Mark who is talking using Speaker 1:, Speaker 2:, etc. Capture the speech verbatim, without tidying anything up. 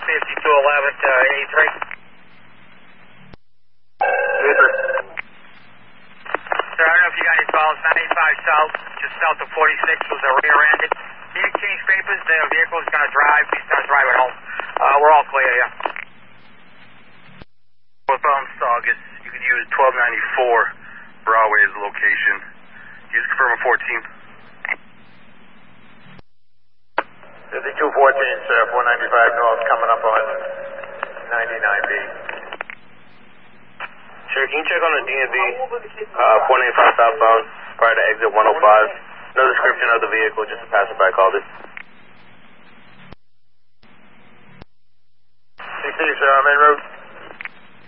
Speaker 1: fifty-two eleven to eighty-three.
Speaker 2: Yes, sir.
Speaker 1: Sir, I don't know if you got any calls. ninety-five south, just south of forty-six was a rear-ended. He exchanged papers. The vehicle's going to drive. He's going to drive it home. Uh, we're all clear, yeah.
Speaker 2: Northbound Saugus, you can use twelve ninety-four Broadway as the location. Use confirm a fourteen.
Speaker 3: fifty-two fourteen, sir, four ninety-five north, coming up on ninety-nine B.
Speaker 2: Sure, can you check on the D M V, uh, four ninety-five southbound, prior to exit one oh five? No description of the vehicle, just a passerby called it.
Speaker 3: sixty, sir, I'm en route.